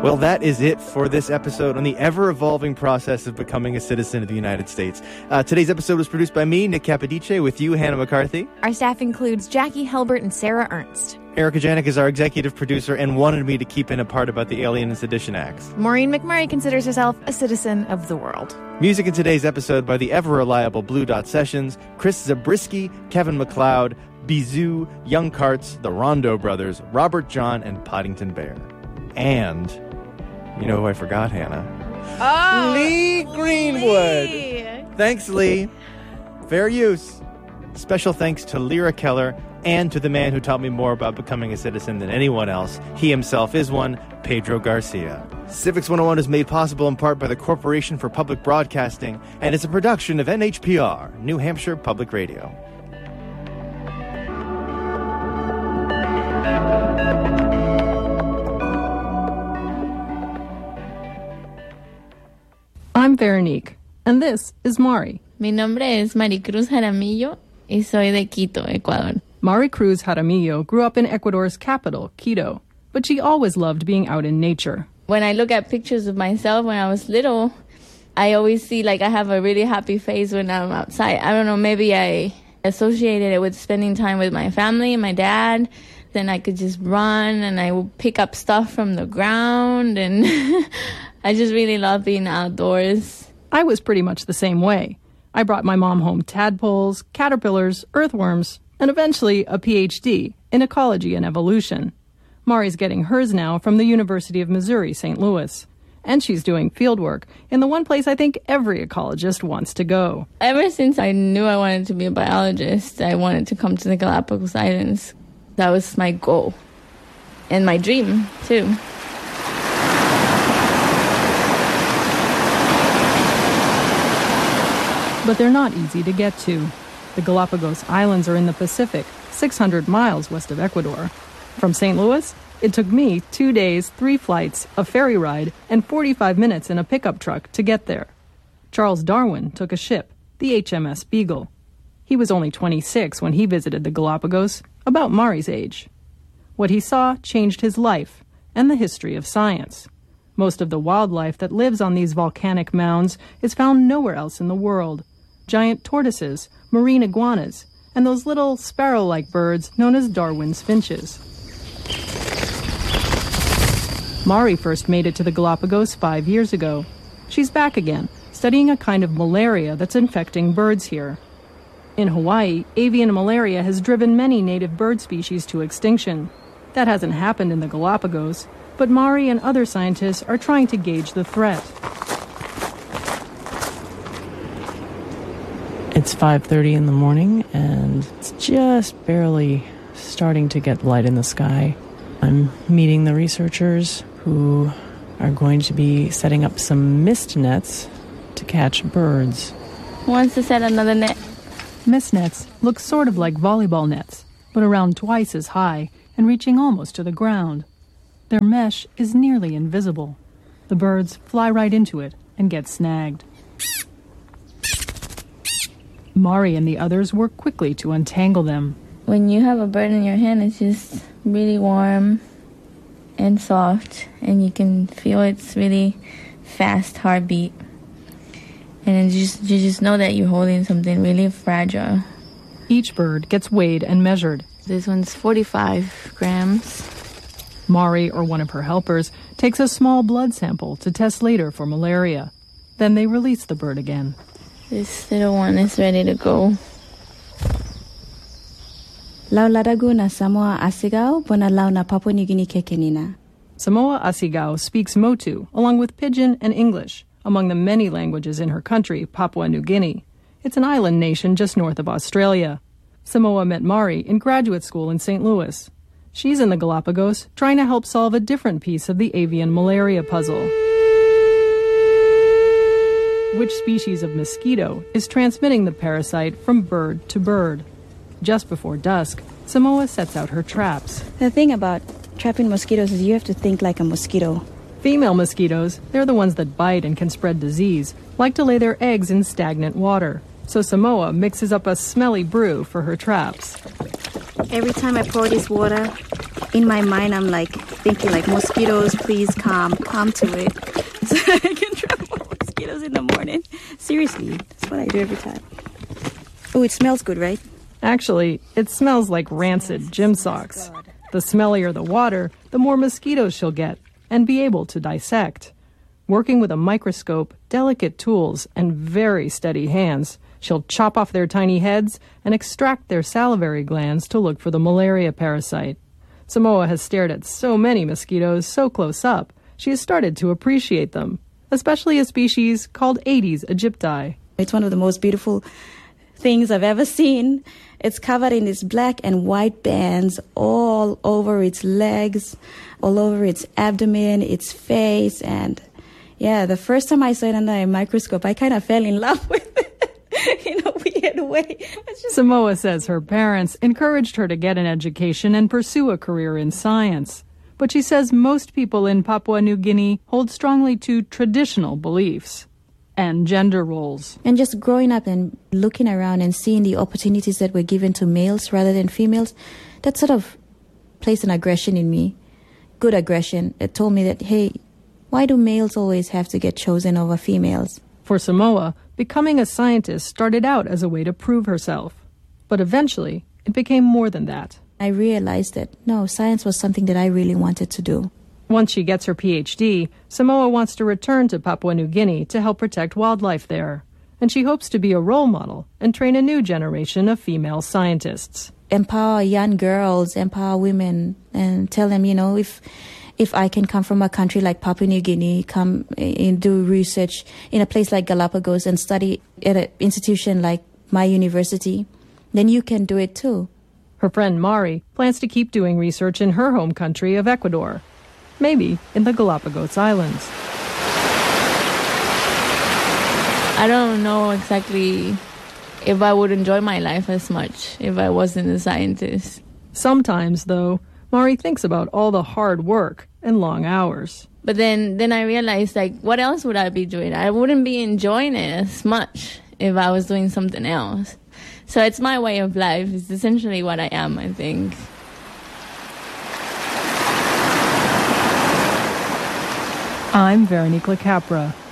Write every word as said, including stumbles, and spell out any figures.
Well, that is it for this episode on the ever-evolving process of becoming a citizen of the United States. Uh, today's episode was produced by me, Nick Capodice, with you, Hannah McCarthy. Our staff includes Jackie Helbert and Sarah Ernst. Erica Janik is our executive producer and wanted me to keep in a part about the Alien and Sedition Acts. Maureen McMurray considers herself a citizen of the world. Music in today's episode by the ever-reliable Blue Dot Sessions, Chris Zabriskie, Kevin MacLeod, Bizou, Young Carts, the Rondo Brothers, Robert John, and Poddington Bear. And, you know who I forgot, Hannah? Oh! Lee Greenwood! Lee. Thanks, Lee. Fair use. Special thanks to Lyra Keller and to the man who taught me more about becoming a citizen than anyone else. He himself is one, Pedro Garcia. Civics one oh one is made possible in part by the Corporation for Public Broadcasting and is a production of N H P R, New Hampshire Public Radio. I'm Veronique, and this is Mari. Mi nombre es Maricruz Jaramillo y soy de Quito, Ecuador. Mari Cruz Jaramillo grew up in Ecuador's capital, Quito, but she always loved being out in nature. When I look at pictures of myself when I was little, I always see like I have a really happy face when I'm outside. I don't know, maybe I associated it with spending time with my family, my dad. Then I could just run and I would pick up stuff from the ground, and I just really love being outdoors. I was pretty much the same way. I brought my mom home tadpoles, caterpillars, earthworms, and eventually a P H D in ecology and evolution. Mari's getting hers now from the University of Missouri, Saint Louis. And she's doing fieldwork in the one place I think every ecologist wants to go. Ever since I knew I wanted to be a biologist, I wanted to come to the Galapagos Islands. That was my goal. And my dream, too. But they're not easy to get to. The Galapagos Islands are in the Pacific, six hundred miles west of Ecuador. From Saint Louis, it took me two days, three flights, a ferry ride, and forty-five minutes in a pickup truck to get there. Charles Darwin took a ship, the H M S Beagle. He was only twenty-six when he visited the Galapagos, about Mari's age. What he saw changed his life and the history of science. Most of the wildlife that lives on these volcanic mounds is found nowhere else in the world. Giant tortoises, marine iguanas, and those little sparrow-like birds known as Darwin's finches. Mari first made it to the Galapagos five years ago. She's back again, studying a kind of malaria that's infecting birds here. In Hawaii, avian malaria has driven many native bird species to extinction. That hasn't happened in the Galapagos, but Mari and other scientists are trying to gauge the threat. It's five thirty in the morning, and it's just barely starting to get light in the sky. I'm meeting the researchers who are going to be setting up some mist nets to catch birds. Who wants to set another net? Mist nets look sort of like volleyball nets, but around twice as high and reaching almost to the ground. Their mesh is nearly invisible. The birds fly right into it and get snagged. Mari and the others work quickly to untangle them. When you have a bird in your hand, it's just really warm and soft, and you can feel its really fast heartbeat. And you just, you just know that you're holding something really fragile. Each bird gets weighed and measured. This one's forty-five grams. Mari, or one of her helpers, takes a small blood sample to test later for malaria. Then they release the bird again. This little one is ready to go. Lauladagu na Samoa Asigao, bona lau na Papua New Guinea kekenina. Samoa Asigao speaks Motu, along with Pidgin and English, among the many languages in her country, Papua New Guinea. It's an island nation just north of Australia. Samoa met Mari in graduate school in Saint Louis. She's in the Galapagos, trying to help solve a different piece of the avian malaria puzzle. Which species of mosquito is transmitting the parasite from bird to bird? Just before dusk, Samoa sets out her traps. The thing about trapping mosquitoes is you have to think like a mosquito. Female mosquitoes, they're the ones that bite and can spread disease, like to lay their eggs in stagnant water. So Samoa mixes up a smelly brew for her traps. Every time I pour this water, in my mind I'm like, thinking like mosquitoes, please come, come to it. So I can trap more mosquitoes in the morning. Seriously, that's what I do every time. Oh, it smells good, right? Actually, it smells like rancid gym socks. The smellier the water, the more mosquitoes she'll get and be able to dissect. Working with a microscope, delicate tools, and very steady hands, she'll chop off their tiny heads and extract their salivary glands to look for the malaria parasite. Samoa has stared at so many mosquitoes so close up, she has started to appreciate them, especially a species called Aedes aegypti. It's one of the most beautiful things I've ever seen. It's covered in these black and white bands all over its legs, all over its abdomen, its face, and yeah, the first time I saw it under a microscope, I kind of fell in love with it in a weird way. Just... Samoa says her parents encouraged her to get an education and pursue a career in science. But she says most people in Papua New Guinea hold strongly to traditional beliefs and gender roles. And just growing up and looking around and seeing the opportunities that were given to males rather than females, that sort of placed an aggression in me, good aggression. It told me that, hey, why do males always have to get chosen over females? For Samoa, becoming a scientist started out as a way to prove herself. But eventually, it became more than that. I realized that, no, science was something that I really wanted to do. Once she gets her P H D, Samoa wants to return to Papua New Guinea to help protect wildlife there. And she hopes to be a role model and train a new generation of female scientists. Empower young girls, empower women, and tell them, you know, if if I can come from a country like Papua New Guinea, come and do research in a place like Galapagos and study at an institution like my university, then you can do it too. Her friend Mari plans to keep doing research in her home country of Ecuador, maybe in the Galapagos Islands. I don't know exactly if I would enjoy my life as much if I wasn't a scientist. Sometimes, though, Mari thinks about all the hard work and long hours. But then, then I realized, like, what else would I be doing? I wouldn't be enjoying it as much if I was doing something else. So it's my way of life. It's essentially what I am, I think. I'm Veronique Capra.